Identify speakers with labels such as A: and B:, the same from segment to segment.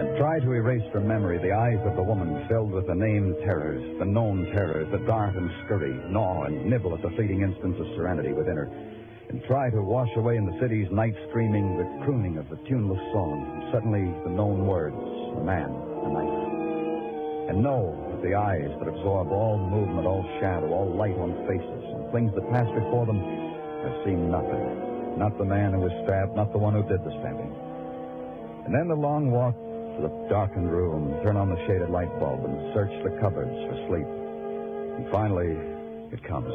A: and try to erase from memory the eyes of the woman filled with the named terrors, the known terrors that dart and scurry, gnaw and nibble at the fleeting instants of serenity within her, and try to wash away in the city's night screaming the crooning of the tuneless song, and suddenly the known words, a man, a knife. And know that the eyes that absorb all movement, all shadow, all light on faces, and things that pass before them, have seen nothing. Not the man who was stabbed, not the one who did the stabbing. And then the long walk to the darkened room, turn on the shaded light bulb, and search the cupboards for sleep. And finally, it comes.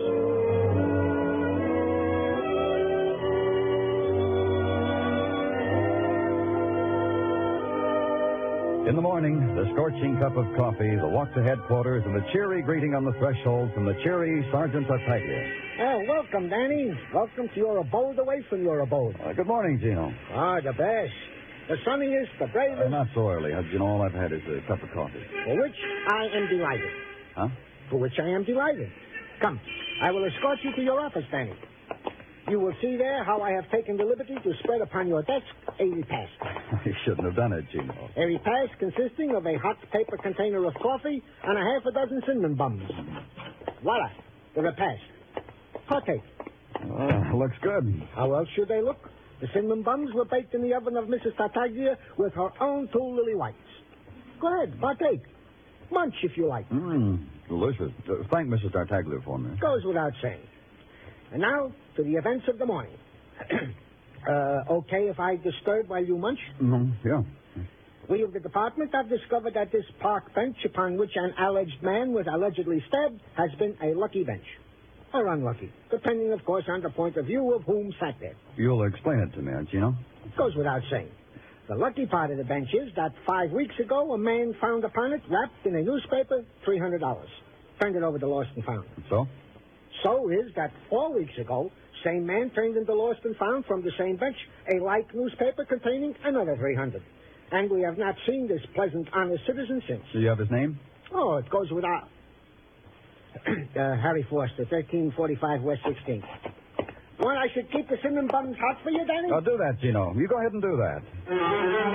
A: In the morning, the scorching cup of coffee, the walk to headquarters, and the cheery greeting on the threshold from the cheery Sergeant Tartaglia.
B: Oh, welcome, Danny. Welcome to your abode away from your abode.
A: Good morning, Gino.
B: The best. The sunniest, the bravest.
A: Not so early. Gino, all I've had is a cup of coffee.
B: For which I am delighted.
A: Huh?
B: For which I am delighted. Come, I will escort you to your office, Danny. You will see there how I have taken the liberty to spread upon your desk a repast.
A: You shouldn't have done it, Gino.
B: A repast consisting of a hot paper container of coffee and a half a dozen cinnamon buns. Voila, the repast. Partake.
A: Looks good.
B: How else should they look? The cinnamon buns were baked in the oven of Mrs. Tartaglia with her own 2 lily whites. Go ahead, partake. Munch if you like.
A: Delicious. Thank Mrs. Tartaglia for me.
B: Goes without saying. And now to the events of the morning. Okay if I disturb while you munch?
A: Yeah.
B: We of the department have discovered that this park bench upon which an alleged man was allegedly stabbed has been a lucky bench. Or unlucky, depending, of course, on the point of view of whom sat there.
A: You'll explain it to me, Gino?
B: It goes without saying. The lucky part of the bench is that 5 weeks ago, a man found upon it, wrapped in a newspaper, $300. Turned it over to Lost and Found.
A: So?
B: So is that 4 weeks ago, same man turned into Lost and Found from the same bench a like newspaper containing another $300. And we have not seen this pleasant, honest citizen since.
A: Do you have his name?
B: Oh, it goes without... Harry Foster, 1345 West 16th. Want I should keep the cinnamon buns hot for you, Danny?
A: Do that, Gino. You go ahead and do that.